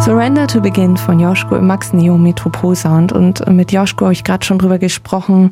Surrender to Begin von Joschko im Max Neo Metropol Sound. Und mit Joschko habe ich gerade schon drüber gesprochen,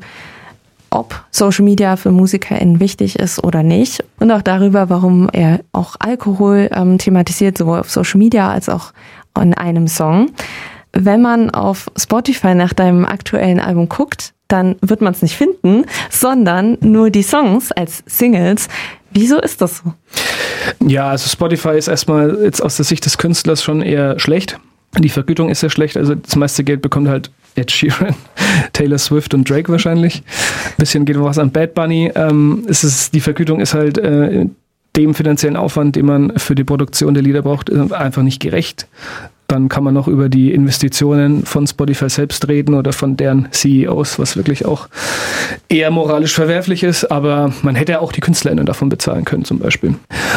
ob Social Media für MusikerInnen wichtig ist oder nicht. Und auch darüber, warum er auch Alkohol thematisiert, sowohl auf Social Media als auch in einem Song. Wenn man auf Spotify nach deinem aktuellen Album guckt, dann wird man es nicht finden, sondern nur die Songs als Singles. Wieso ist das so? Ja, also Spotify ist erstmal jetzt aus der Sicht des Künstlers schon eher schlecht. Die Vergütung ist sehr schlecht, also das meiste Geld bekommt halt Ed Sheeran, Taylor Swift und Drake wahrscheinlich. Ein bisschen geht was an Bad Bunny. Die Vergütung ist halt dem finanziellen Aufwand, den man für die Produktion der Lieder braucht, einfach nicht gerecht. Dann kann man noch über die Investitionen von Spotify selbst reden oder von deren CEOs, was wirklich auch eher moralisch verwerflich ist. Aber man hätte ja auch die KünstlerInnen davon bezahlen können zum Beispiel.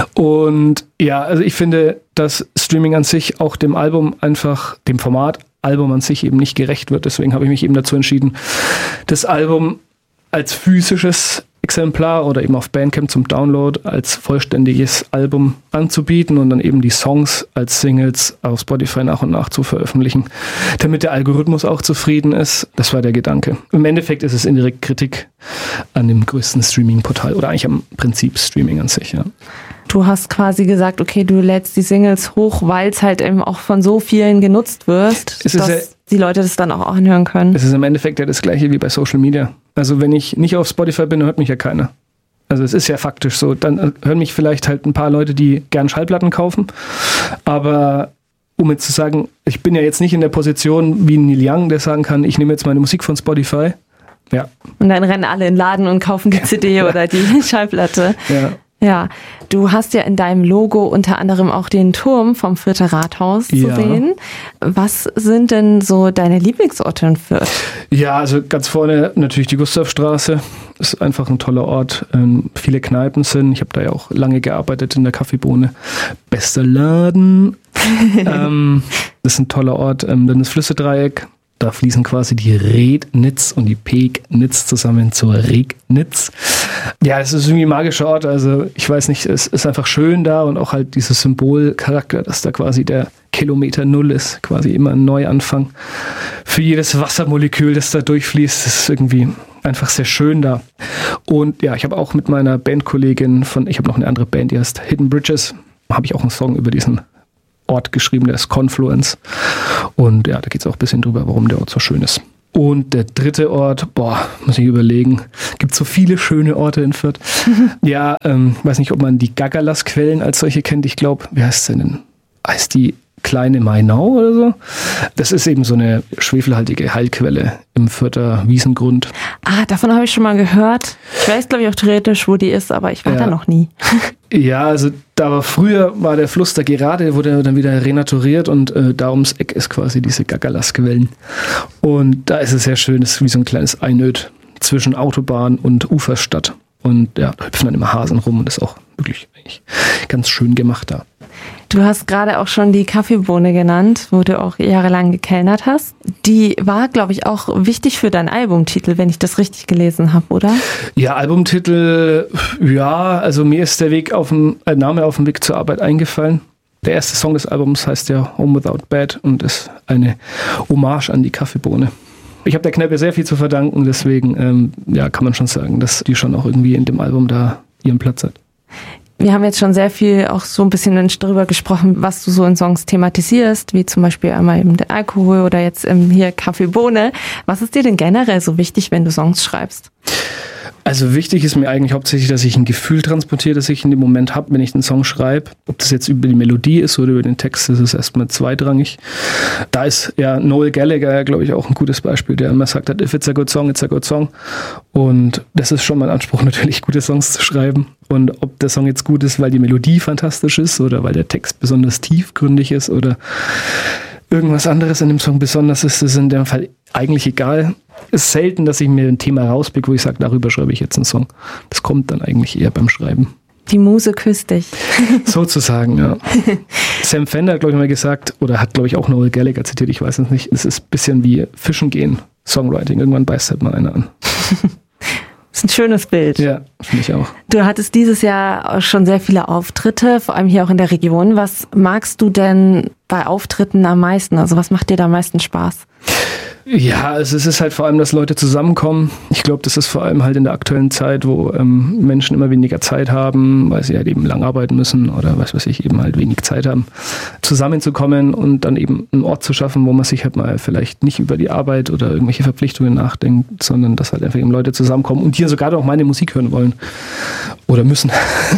Und ja, also ich finde, dass Streaming an sich auch dem Album einfach, dem Format Album an sich eben nicht gerecht wird. Deswegen habe ich mich eben dazu entschieden, das Album als physisches Exemplar oder eben auf Bandcamp zum Download als vollständiges Album anzubieten und dann eben die Songs als Singles auf Spotify nach und nach zu veröffentlichen, damit der Algorithmus auch zufrieden ist. Das war der Gedanke. Im Endeffekt ist es indirekt Kritik an dem größten Streaming-Portal oder eigentlich am Prinzip Streaming an sich, ja. Du hast quasi gesagt, okay, du lädst die Singles hoch, weil es halt eben auch von so vielen genutzt wird, dass die Leute das dann auch anhören können. Es ist im Endeffekt ja das Gleiche wie bei Social Media. Also wenn ich nicht auf Spotify bin, dann hört mich ja keiner. Also es ist ja faktisch so. Dann hören mich vielleicht halt ein paar Leute, die gern Schallplatten kaufen. Aber um jetzt zu sagen, ich bin ja jetzt nicht in der Position wie Neil Young, der sagen kann, ich nehme jetzt meine Musik von Spotify. Ja. Und dann rennen alle in den Laden und kaufen die CD oder die Schallplatte. Ja. Ja, du hast ja in deinem Logo unter anderem auch den Turm vom Fürther Rathaus zu sehen. Was sind denn so deine Lieblingsorte in Fürth? Ja, also ganz vorne natürlich die Gustavstraße. Ist einfach ein toller Ort. Viele Kneipen sind. Ich habe da ja auch lange gearbeitet in der Kaffeebohne. Bester Laden. Das ist ein toller Ort. Dann das Flüsse-Dreieck. Da fließen quasi die Rednitz und die Pegnitz zusammen zur Regnitz. Ja, es ist irgendwie ein magischer Ort. Also ich weiß nicht, es ist einfach schön da und auch halt dieses Symbolcharakter, dass da quasi der Kilometer Null ist, quasi immer ein Neuanfang. Für jedes Wassermolekül, das da durchfließt, ist irgendwie einfach sehr schön da. Und ja, ich habe auch mit meiner Bandkollegin ich habe noch eine andere Band, die heißt Hidden Bridges, habe ich auch einen Song über diesen Ort geschrieben, der ist Confluence. Und ja, da geht es auch ein bisschen drüber, warum der Ort so schön ist. Und der dritte Ort, muss ich überlegen, gibt so viele schöne Orte in Fürth. Ja, weiß nicht, ob man die Gagalas-Quellen als solche kennt. Ich glaube, wie heißt sie denn? Heißt die Kleine Mainau oder so? Das ist eben so eine schwefelhaltige Heilquelle im Fürther Wiesengrund. Ah, davon habe ich schon mal gehört. Ich weiß, glaube ich, auch theoretisch, wo die ist, aber ich war da noch nie. Ja, also früher war der Fluss da gerade, wurde dann wieder renaturiert und da ums Eck ist quasi diese Gagalas-Quellen. Und da ist es sehr schön, es ist wie so ein kleines Einöd zwischen Autobahn und Uferstadt. Und ja, da hüpfen dann immer Hasen rum und ist auch wirklich eigentlich ganz schön gemacht da. Du hast gerade auch schon die Kaffeebohne genannt, wo du auch jahrelang gekellnert hast. Die war, glaube ich, auch wichtig für deinen Albumtitel, wenn ich das richtig gelesen habe, oder? Ja, Albumtitel, ja, also mir ist der Name auf dem Weg zur Arbeit eingefallen. Der erste Song des Albums heißt ja Home Without Bed und ist eine Hommage an die Kaffeebohne. Ich habe der Kneipe sehr viel zu verdanken, deswegen kann man schon sagen, dass die schon auch irgendwie in dem Album da ihren Platz hat. Wir haben jetzt schon sehr viel auch so ein bisschen darüber gesprochen, was du so in Songs thematisierst, wie zum Beispiel einmal eben der Alkohol oder jetzt hier Kaffeebohne. Was ist dir denn generell so wichtig, wenn du Songs schreibst? Also wichtig ist mir eigentlich hauptsächlich, dass ich ein Gefühl transportiere, das ich in dem Moment habe, wenn ich einen Song schreibe. Ob das jetzt über die Melodie ist oder über den Text, das ist erstmal zweitrangig. Da ist ja Noel Gallagher, glaube ich, auch ein gutes Beispiel, der immer sagt hat, if it's a good song, it's a good song. Und das ist schon mein Anspruch natürlich, gute Songs zu schreiben. Und ob der Song jetzt gut ist, weil die Melodie fantastisch ist oder weil der Text besonders tiefgründig ist oder irgendwas anderes an dem Song besonders ist, ist in dem Fall eigentlich egal. Es ist selten, dass ich mir ein Thema rauspicke, wo ich sage, darüber schreibe ich jetzt einen Song. Das kommt dann eigentlich eher beim Schreiben. Die Muse küsst dich. Sozusagen, ja. Sam Fender hat, glaube ich, mal gesagt, oder hat, glaube ich, auch Noel Gallagher zitiert, ich weiß es nicht, es ist ein bisschen wie Fischen gehen, Songwriting. Irgendwann beißt halt mal einer an. Das ist ein schönes Bild. Ja, finde ich auch. Du hattest dieses Jahr schon sehr viele Auftritte, vor allem hier auch in der Region. Was magst du denn bei Auftritten am meisten? Also was macht dir da am meisten Spaß? Ja, also es ist halt vor allem, dass Leute zusammenkommen. Ich glaube, das ist vor allem halt in der aktuellen Zeit, wo Menschen immer weniger Zeit haben, weil sie halt eben lang arbeiten müssen oder was weiß ich, eben halt wenig Zeit haben, zusammenzukommen und dann eben einen Ort zu schaffen, wo man sich halt mal vielleicht nicht über die Arbeit oder irgendwelche Verpflichtungen nachdenkt, sondern dass halt einfach eben Leute zusammenkommen und hier sogar auch meine Musik hören wollen oder müssen.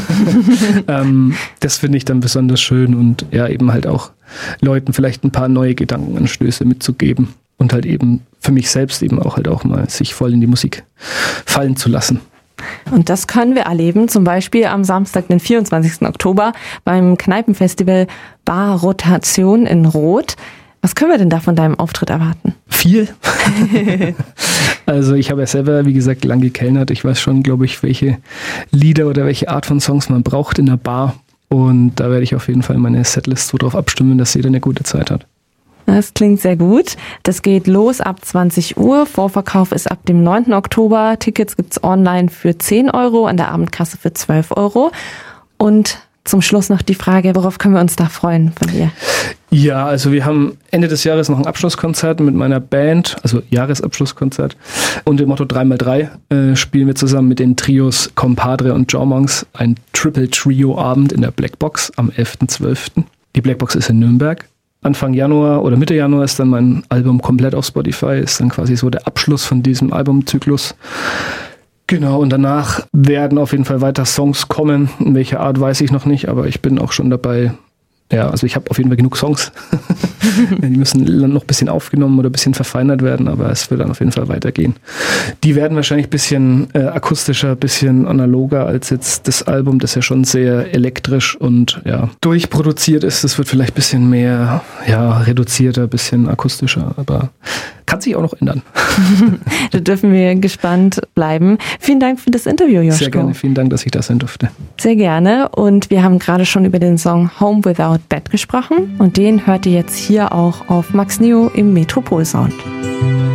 Das finde ich dann besonders schön und ja, eben halt auch Leuten vielleicht ein paar neue Gedankenanstöße mitzugeben. Und halt eben für mich selbst eben auch halt auch mal sich voll in die Musik fallen zu lassen. Und das können wir erleben, zum Beispiel am Samstag, den 24. Oktober beim Kneipenfestival Bar Rotation in Roth. Was können wir denn da von deinem Auftritt erwarten? Viel. Also ich habe ja selber, wie gesagt, lang gekellnert. Ich weiß schon, glaube ich, welche Lieder oder welche Art von Songs man braucht in der Bar. Und da werde ich auf jeden Fall meine Setlist so drauf abstimmen, dass jeder eine gute Zeit hat. Das klingt sehr gut. Das geht los ab 20 Uhr. Vorverkauf ist ab dem 9. Oktober. Tickets gibt's online für 10 Euro, an der Abendkasse für 12 Euro. Und zum Schluss noch die Frage, worauf können wir uns da freuen von dir? Ja, also wir haben Ende des Jahres noch ein Abschlusskonzert mit meiner Band, also Jahresabschlusskonzert. Und im Motto 3x3 spielen wir zusammen mit den Trios Compadre und Jormonks ein Triple-Trio-Abend in der Blackbox am 11.12. Die Blackbox ist in Nürnberg. Anfang Januar oder Mitte Januar ist dann mein Album komplett auf Spotify, ist dann quasi so der Abschluss von diesem Albumzyklus. Genau, und danach werden auf jeden Fall weiter Songs kommen. In welcher Art weiß ich noch nicht, aber ich bin auch schon dabei. Ja, also ich habe auf jeden Fall genug Songs. Die müssen noch ein bisschen aufgenommen oder ein bisschen verfeinert werden, aber es wird dann auf jeden Fall weitergehen. Die werden wahrscheinlich ein bisschen akustischer, ein bisschen analoger als jetzt das Album, das ja schon sehr elektrisch und ja durchproduziert ist. Das wird vielleicht ein bisschen mehr reduzierter, ein bisschen akustischer, aber kann sich auch noch ändern. Da dürfen wir gespannt bleiben. Vielen Dank für das Interview, Joschko. Sehr gerne, vielen Dank, dass ich da sein durfte. Sehr gerne, und wir haben gerade schon über den Song Home Without Bed gesprochen und den hört ihr jetzt hier auch auf Max Neo im Metropol Sound.